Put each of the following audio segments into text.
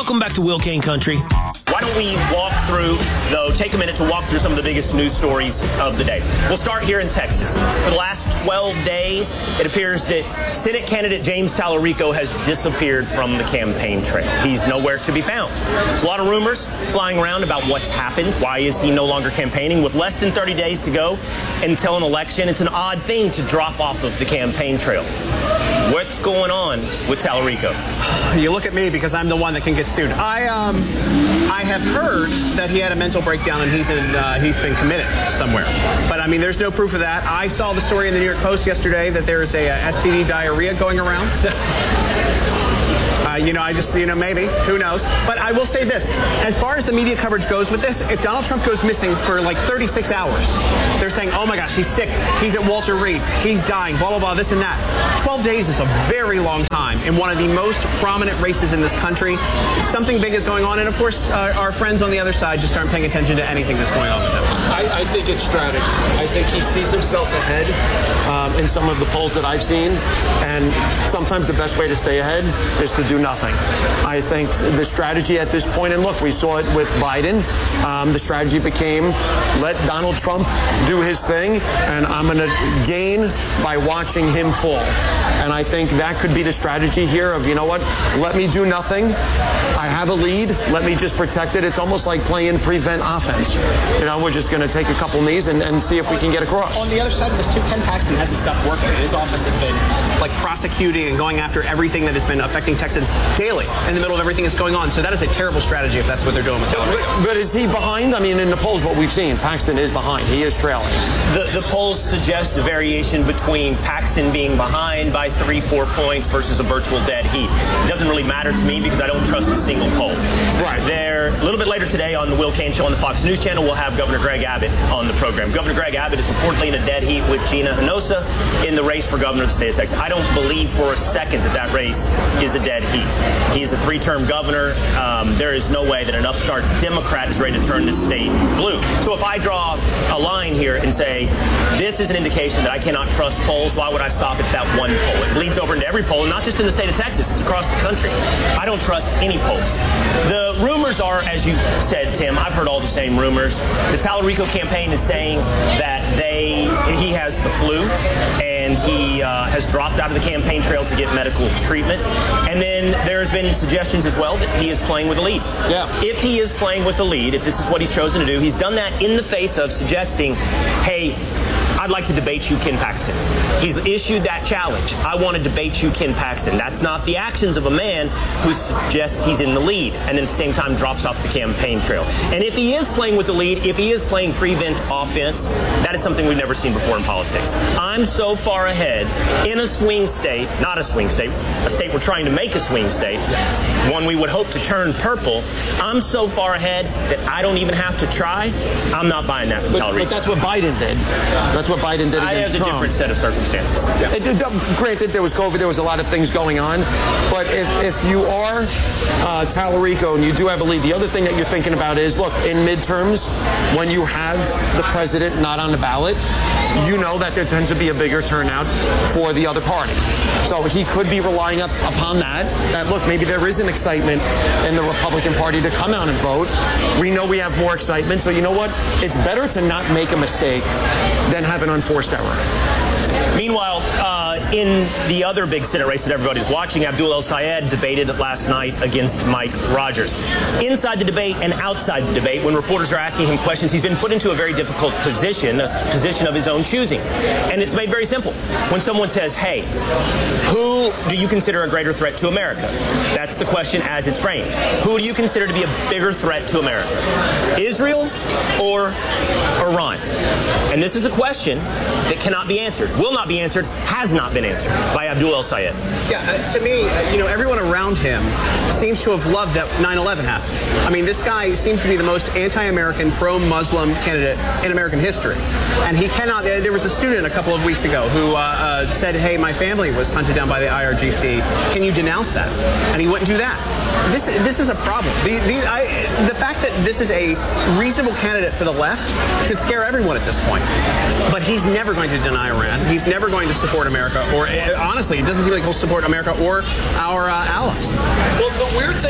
Welcome back to Will Cain Country. Why don't we take a minute to walk through some of the biggest news stories of the day. We'll start here in Texas. For the last 12 days, it appears that Senate candidate James Talarico has disappeared from the campaign trail. He's nowhere to be found. There's a lot of rumors flying around about what's happened. Why is he no longer campaigning? With less than 30 days to go until an election, it's an odd thing to drop off of the campaign trail. What's going on with Talarico? You look at me because I'm the one that can get sued. I have heard that he had a mental breakdown and he's been committed somewhere. But I mean, there's no proof of that. I saw the story in the New York Post yesterday that there's a STD diarrhea going around. Maybe. Who knows? But I will say this. As far as the media coverage goes with this, if Donald Trump goes missing for like 36 hours, they're saying, oh my gosh, he's sick. He's at Walter Reed. He's dying, blah, blah, blah, this and that. 12 days is a very long time in one of the most prominent races in this country. Something big is going on. And of course, our friends on the other side just aren't paying attention to anything that's going on with him. I think it's strategy. I think he sees himself ahead in some of the polls that I've seen. And sometimes the best way to stay ahead is to do nothing. I think the strategy at this point, and look, we saw it with Biden, the strategy became let Donald Trump do his thing, and I'm going to gain by watching him fall. And I think that could be the strategy here of, you know what, let me do nothing. I have a lead. Let me just protect it. It's almost like playing prevent offense. You know, we're just going to take a couple knees and see if we can get across. On the other side of this, too, Ken Paxton hasn't stopped working. His office has been like prosecuting and going after everything that has been affecting Texans daily in the middle of everything that's going on. So that is a terrible strategy if that's what they're doing with Talarico. But is he behind? I mean, in the polls, what we've seen, Paxton is behind. He is trailing. The polls suggest a variation between Paxton being behind by 3-4 points versus a virtual dead heat. It doesn't really matter to me because I don't trust a single poll. Right. There, a little bit later today on the Will Cain Show on the Fox News Channel, we'll have Governor Greg Abbott on the program. Governor Greg Abbott is reportedly in a dead heat with Gina Hinojosa in the race for governor of the state of Texas. I don't believe for a second that race is a dead heat. He is a 3-term governor. There is no way that an upstart Democrat is ready to turn this state blue. So if I draw a line here and say, this is an indication that I cannot trust polls, why would I stop at that one poll? It bleeds over into every poll, and not just in the state of Texas, it's across the country. I don't trust any polls. The rumors are, as you said, Tim, I've heard all the same rumors. The Talarico campaign is saying that he has the flu and he has dropped out of the campaign trail to get medical treatment. And then there's been suggestions as well that he is playing with a lead. Yeah. If he is playing with the lead, if this is what he's chosen to do, he's done that in the face of suggesting, hey, I'd like to debate you, Ken Paxton. He's issued that challenge. I want to debate you, Ken Paxton. That's not the actions of a man who suggests he's in the lead and then at the same time drops off the campaign trail. And if he is playing with the lead, if he is playing prevent offense, that is something we've never seen before in politics. I'm so far ahead in a swing state, not a swing state, a state we're trying to make a swing state, one we would hope to turn purple. I'm so far ahead that I don't even have to try. I'm not buying that from Talarico. But that's what Biden did. That's what Biden did against Trump. A different set of circumstances. Yeah. Granted, there was COVID, there was a lot of things going on, but if you are Talarico and you do have a lead, the other thing that you're thinking about is, look, in midterms, when you have the president not on the ballot, you know that there tends to be a bigger turnout for the other party. So he could be relying upon that look, maybe there is an excitement in the Republican Party to come out and vote. We know we have more excitement, so you know what? It's better to not make a mistake than have an unforced error. Meanwhile, in the other big Senate race that everybody's watching, Abdul El-Sayed debated last night against Mike Rogers. Inside the debate and outside the debate, when reporters are asking him questions, he's been put into a very difficult position, a position of his own choosing. And it's made very simple. When someone says, hey, who do you consider a greater threat to America? That's the question as it's framed. Who do you consider to be a bigger threat to America? Israel or Iran? And this is a question that cannot be answered, will not be answered, has not been answered by Abdul El-Sayed. Yeah, to me, everyone around him seems to have loved that 9/11 happened. I mean, this guy seems to be the most anti-American, pro-Muslim candidate in American history. And he cannot, there was a student a couple of weeks ago who said, hey, my family was hunted down by the IRGC. Can you denounce that? And he wouldn't do that. This is a problem. The fact that this is a reasonable candidate for the left should scare everyone at this point. But he's never going to deny Iran. He's never going to support America, or honestly, it doesn't seem like he'll support America or our allies. Well, the weird thing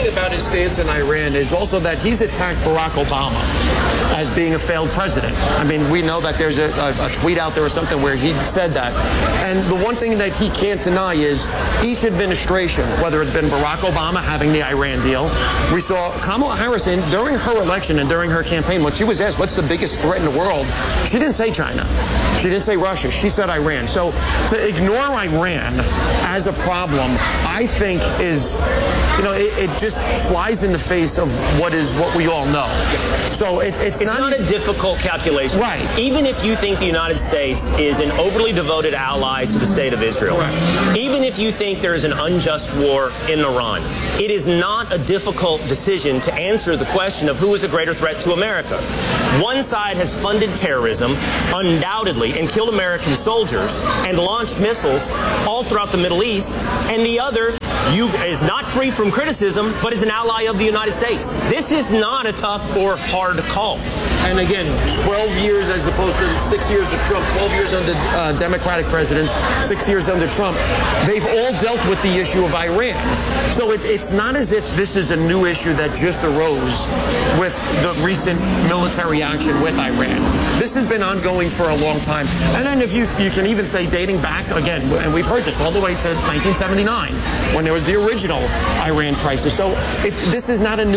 thing about his stance in Iran is also that he's attacked Barack Obama as being a failed president. I mean, we know that there's a tweet out there or something where he said that. And the one thing that he can't deny is each administration, whether it's been Barack Obama having the Iran deal, we saw Kamala Harris during her election and during her campaign, when she was asked what's the biggest threat in the world, she didn't say China. She didn't say Russia. She said Iran. So to ignore Iran as a problem, I think is, it just flies in the face of what we all know. So it's not a difficult calculation. Right. Even if you think the United States is an overly devoted ally to the state of Israel, Correct. Even if you think there is an unjust war in Iran, it is not a difficult decision to answer the question of who is a greater threat to America. One side has funded terrorism, undoubtedly, and killed American soldiers and launched missiles all throughout the Middle East, and the other is not free from criticism, but is an ally of the United States. This is not a tough or hard call. And again, 12 years as opposed to 6 years of Trump, 12 years under Democratic presidents, 6 years under Trump, they've all dealt with the issue of Iran. So it's not as if this is a new issue that just arose with the recent military action with Iran. This has been ongoing for a long time. And then if you can even say dating back, again, and we've heard this all the way to 1979, when there was the original Iran crisis. So this is not a new